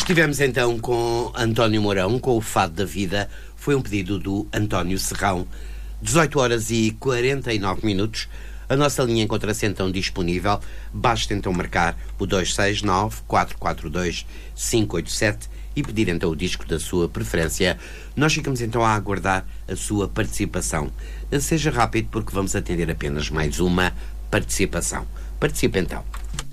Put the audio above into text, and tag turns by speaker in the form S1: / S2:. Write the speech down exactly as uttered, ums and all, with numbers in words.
S1: Estivemos então com António Mourão, com o Fado da Vida. Foi um pedido do António Serrão. dezoito horas e quarenta e nove minutos. A nossa linha encontra-se então disponível. Basta então marcar o dois seis nove, quatro quatro dois, cinco oito sete e pedir então o disco da sua preferência. Nós ficamos então a aguardar a sua participação. Seja rápido, porque vamos atender apenas mais uma participação. Participe então.